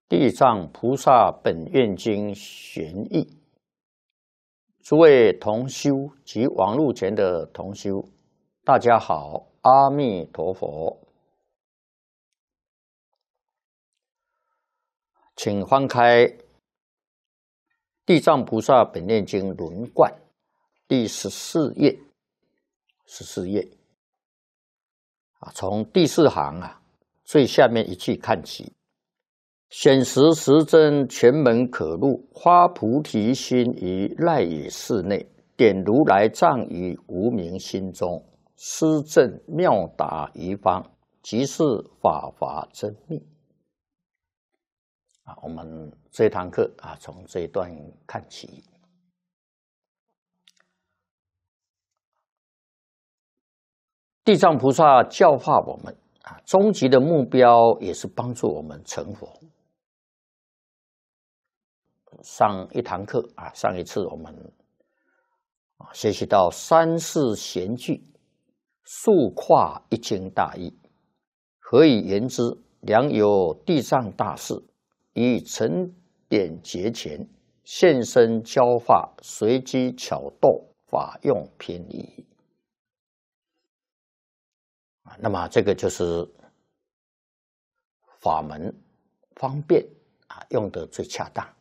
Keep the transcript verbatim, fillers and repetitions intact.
地藏菩萨本愿经玄义，诸位同修及网络前的同修，大家好，阿弥陀佛。请翻开《地藏菩萨本愿经轮贯》第十四页，十四页啊，从第四行啊最下面一句看起。显实实真，全门可入。发菩提心于赖也室内，点如来藏于无明心中。施正妙达于方，即是法华真密。啊，我们这堂课啊，从这一段看起。地藏菩萨教化我们啊，终极的目标也是帮助我们成佛。上一堂课啊，上一次我们啊学习到三世贤句，速跨一经大义。何以言之？良有地藏大士于成典节前现身教化，随机巧斗，法用偏移。那么这个就是法门方便啊，用得最恰当。